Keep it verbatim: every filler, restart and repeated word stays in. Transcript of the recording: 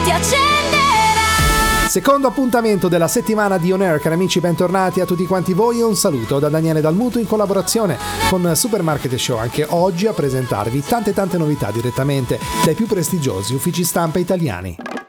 si accenderà. Secondo appuntamento della settimana di On Air, cari amici, bentornati a tutti quanti voi. Un saluto da Daniele Dalmuto in collaborazione con Supermarket Show, anche oggi a presentarvi tante tante novità direttamente dai più prestigiosi uffici stampa italiani.